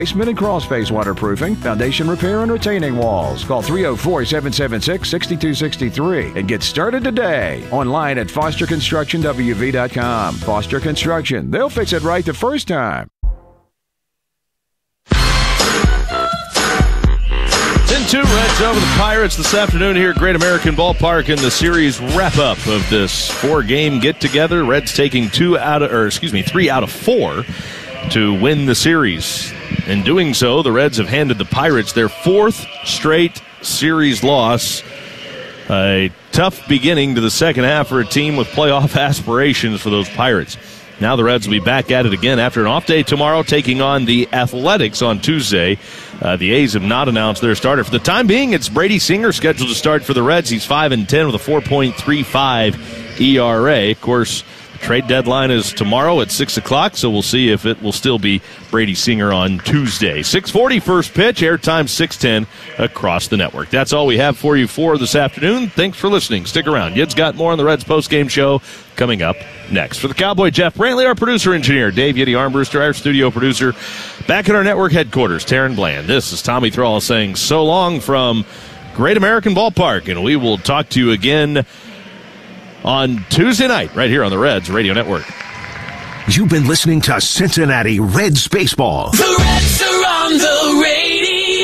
Basement and crawl space waterproofing, foundation repair, and retaining walls. Call 304-776-6263 and get started today. Online at FosterConstructionWV.com. Foster Construction. They'll fix it right the first time. 10-2 Reds over the Pirates this afternoon here at Great American Ballpark in the series wrap-up of this four-game get-together. Reds taking 3 out of 4 to win the series. In doing so, the Reds have handed the Pirates their 4th straight series loss. A tough beginning to the second half for a team with playoff aspirations for those Pirates. Now the Reds will be back at it again after an off day tomorrow, taking on the Athletics on Tuesday. The A's have not announced their starter. For the time being, it's Brady Singer scheduled to start for the Reds. He's 5-10 with a 4.35 ERA. Of course, trade deadline is tomorrow at 6 o'clock, so we'll see if it will still be Brady Singer on Tuesday. 6:40 first pitch, airtime 6:10 across the network. That's all we have for you for this afternoon. Thanks for listening. Stick around. Yid's got more on the Reds postgame show coming up next. For the Cowboy Jeff Brantley, our producer-engineer, Dave Yiddy Armbruster, our studio producer, back at our network headquarters, Taryn Bland. This is Tommy Thrall saying so long from Great American Ballpark, and we will talk to you again on Tuesday night, right here on the Reds Radio Network. You've been listening to Cincinnati Reds Baseball. The Reds are on the radio.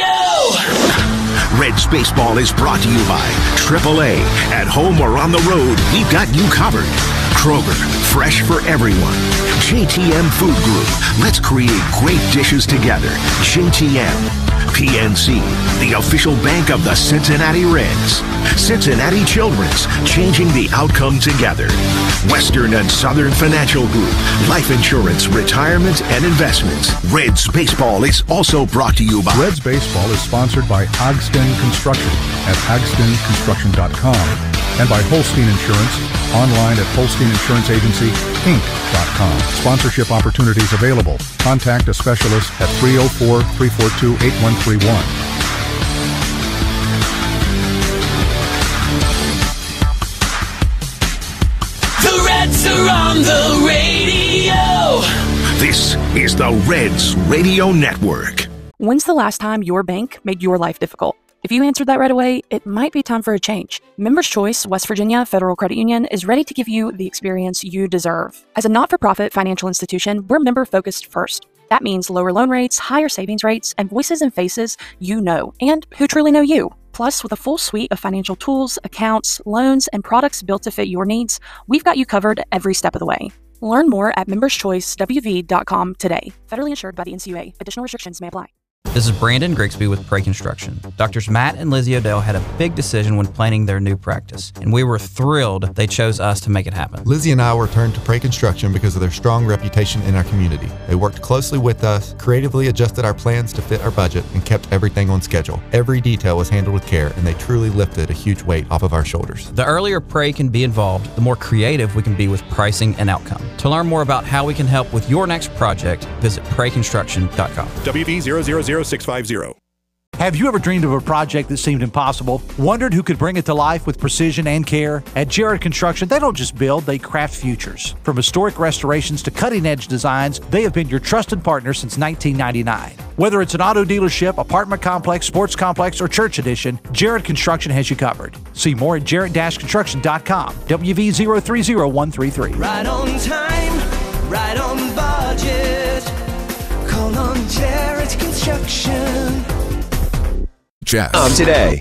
Reds Baseball is brought to you by AAA. At home or on the road, we've got you covered. Kroger, fresh for everyone. JTM Food Group, let's create great dishes together. JTM. PNC, the official bank of the Cincinnati Reds. Cincinnati Children's, changing the outcome together. Western and Southern Financial Group, life insurance, retirement, and investments. Reds Baseball is also brought to you by... Reds Baseball is sponsored by Ogston Construction at OgstonConstruction.com and by Holstein Insurance, online at HolsteinInsuranceAgencyInc.com. Sponsorship opportunities available. Contact a specialist at 304-342-8131. The Reds are on the radio. This is the Reds Radio Network. When's the last time your bank made your life difficult? If you answered that right away, it might be time for a change. Members Choice West Virginia Federal Credit Union is ready to give you the experience you deserve. As a not-for-profit financial institution, we're member-focused first. That means lower loan rates, higher savings rates, and voices and faces you know, and who truly know you. Plus, with a full suite of financial tools, accounts, loans, and products built to fit your needs, we've got you covered every step of the way. Learn more at memberschoicewv.com today. Federally insured by the NCUA. Additional restrictions may apply. This is Brandon Grigsby with Prey Construction. Doctors Matt and Lizzie O'Dell had a big decision when planning their new practice, and we were thrilled they chose us to make it happen. Lizzie and I were turned to Prey Construction because of their strong reputation in our community. They worked closely with us, creatively adjusted our plans to fit our budget, and kept everything on schedule. Every detail was handled with care, and they truly lifted a huge weight off of our shoulders. The earlier Prey can be involved, the more creative we can be with pricing and outcome. To learn more about how we can help with your next project, visit PreyConstruction.com. WV000650. Have you ever dreamed of a project that seemed impossible? Wondered who could bring it to life with precision and care? At Jared Construction, they don't just build, they craft futures. From historic restorations to cutting-edge designs, they have been your trusted partner since 1999. Whether it's an auto dealership, apartment complex, sports complex, or church addition, Jared Construction has you covered. See more at jarrett-construction.com. WV030133. Right on time, right on budget. Call on Jared Construction. Jeff. Today.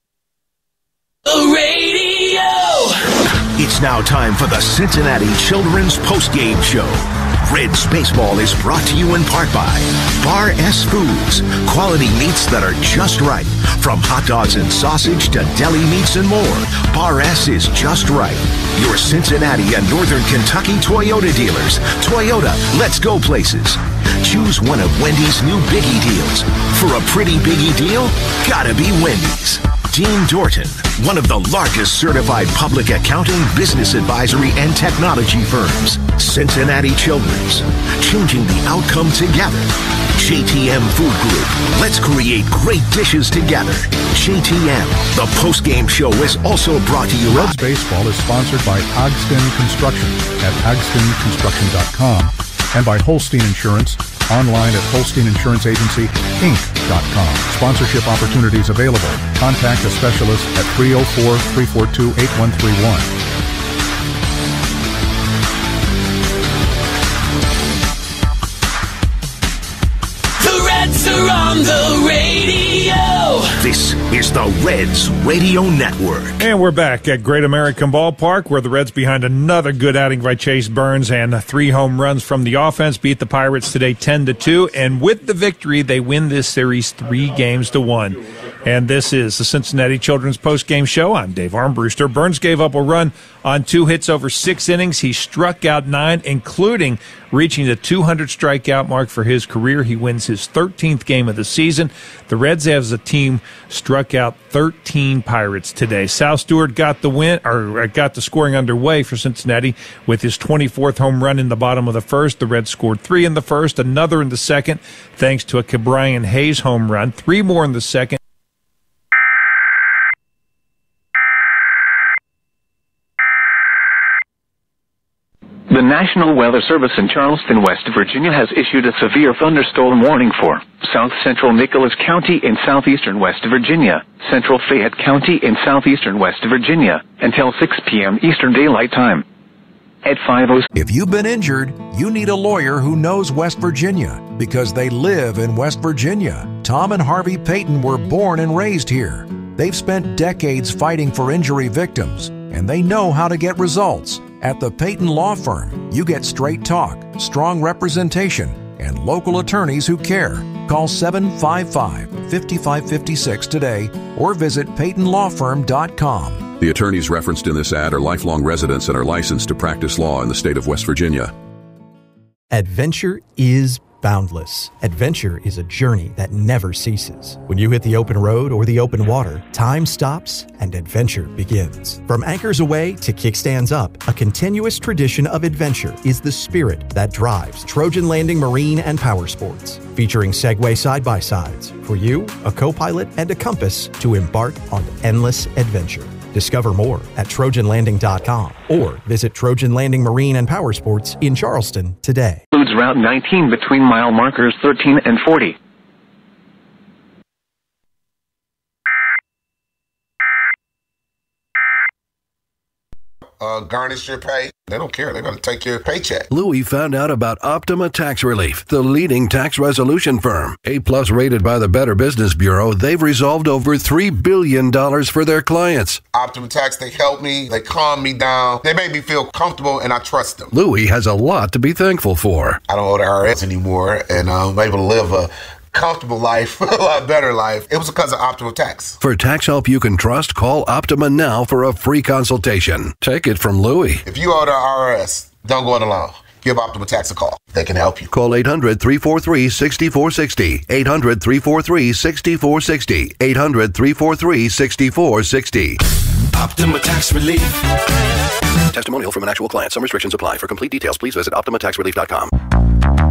The radio. It's now time for the Cincinnati Children's Postgame Show. Reds Baseball is brought to you in part by Bar S Foods. Quality meats that are just right. From hot dogs and sausage to deli meats and more, Bar S is just right. Your Cincinnati and Northern Kentucky Toyota dealers. Toyota, let's go places. Choose one of Wendy's new Biggie deals. For a pretty Biggie deal, gotta be Wendy's. Dean Dorton, one of the largest certified public accounting, business advisory, and technology firms. Cincinnati Children's, changing the outcome together. JTM Food Group, let's create great dishes together. JTM, the postgame show is also brought to you. Reds Baseball is sponsored by Ogston Construction at OgstonConstruction.com and by Holstein Insurance, Online at HolsteinInsuranceAgencyInc.com. Sponsorship opportunities available. Contact a specialist at 304-342-8131. Reds are on the radio. This is the Reds Radio Network. And we're back at Great American Ballpark, where the Reds, behind another good outing by Chase Burns and 3 home runs from the offense, beat the Pirates today 10-2. And with the victory, they win this series 3-1. And this is the Cincinnati Children's Post-Game Show. I'm Dave Armbruster. Burns gave up a run on 2 hits over 6 innings. He struck out 9, including reaching the 200 strikeout mark for his career. He wins his 13th game of the season. The Reds, as a team, struck out 13 Pirates today. Sal Stewart got the win, or got the scoring underway for Cincinnati with his 24th home run in the bottom of the first. The Reds scored 3 in the first, another in the second, thanks to a Ke'Bryan Hayes home run, 3 more in the second. The National Weather Service in Charleston, West Virginia has issued a severe thunderstorm warning for South Central Nicholas County in southeastern West Virginia, Central Fayette County in southeastern West Virginia, until 6 p.m. Eastern Daylight Time. At 5:06. If you've been injured, you need a lawyer who knows West Virginia because they live in West Virginia. Tom and Harvey Payton were born and raised here. They've spent decades fighting for injury victims, and they know how to get results. At the Payton Law Firm, you get straight talk, strong representation, and local attorneys who care. Call 755-5556 today or visit PaytonLawFirm.com. The attorneys referenced in this ad are lifelong residents and are licensed to practice law in the state of West Virginia. Adventure is boundless. Adventure is a journey that never ceases. When you hit the open road or the open water, time stops and adventure begins. From anchors away to kickstands up, a continuous tradition of adventure is the spirit that drives Trojan Landing Marine and Power Sports. Featuring Segway side-by-sides for you, a co-pilot, and a compass to embark on endless adventure. Discover more at TrojanLanding.com or visit Trojan Landing Marine and Power Sports in Charleston today. Includes Route 19 between mile markers 13 and 40. Garnish your pay. They don't care. They're going to take your paycheck. Louis found out about Optima Tax Relief, the leading tax resolution firm. A-plus rated by the Better Business Bureau, they've resolved over $3 billion for their clients. Optima Tax, they help me. They calm me down. They make me feel comfortable, and I trust them. Louis has a lot to be thankful for. I don't owe the IRS anymore, and I'm able to live a comfortable life, a lot better life. It was because of Optima Tax. For tax help you can trust, call Optima now for a free consultation. Take it from Louis. If you owe the IRS, don't go it alone. Give Optima Tax a call. They can help you. Call 800-343-6460. 800-343-6460. 800-343-6460. Optima Tax Relief. Testimonial from an actual client. Some restrictions apply. For complete details, please visit OptimaTaxRelief.com.